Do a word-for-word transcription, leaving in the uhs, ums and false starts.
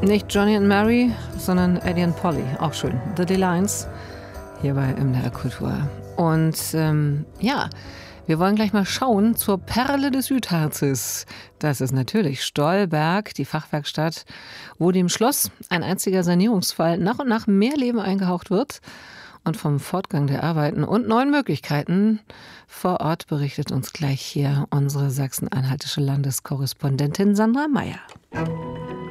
Nicht Johnny and Mary, sondern Eddie and Polly. Auch schön. The Delines hier bei M D R Kultur. Und ähm, ja, wir wollen gleich mal schauen zur Perle des Südharzes. Das ist natürlich Stolberg, die Fachwerkstatt, wo dem Schloss ein einziger Sanierungsfall nach und nach mehr Leben eingehaucht wird. Und vom Fortgang der Arbeiten und neuen Möglichkeiten vor Ort berichtet uns gleich hier unsere sachsen-anhaltische Landeskorrespondentin Sandra Meyer.